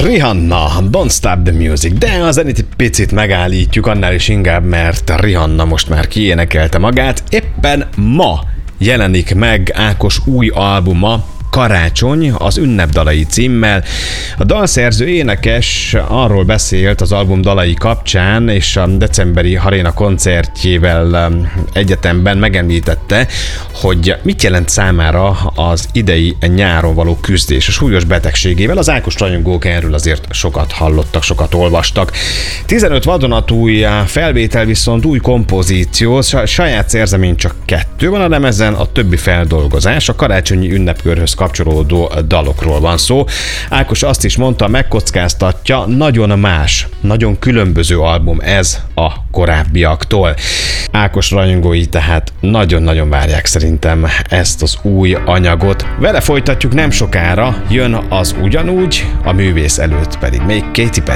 Rihanna, Don't Stop the Music, de a zenét egy picit megállítjuk, annál is inkább, mert Rihanna most már kiénekelte magát. Éppen ma jelenik meg Ákos új albuma, Karácsony, az ünnepdalai címmel. A dalszerző énekes arról beszélt az album dalai kapcsán, és a decemberi Aréna koncertjével egyetemben megemlítette, hogy mit jelent számára az idei nyáron való küzdés a súlyos betegségével. Az Ákos rajongók erről azért sokat hallottak, sokat olvastak. 15 vadonatúj felvétel, viszont új kompozíció, saját szerzemény csak 2 van a lemezen, a többi feldolgozás a karácsonyi ünnepkörhöz kapcsolódó dalokról van szó. Ákos azt is mondta, megkockáztatja, nagyon más, nagyon különböző album ez a korábbiaktól. Ákos rajongói tehát nagyon-nagyon várják szerintem ezt az új anyagot. Vele folytatjuk nem sokára, jön az Ugyanúgy, a művész előtt pedig még Katy Perry.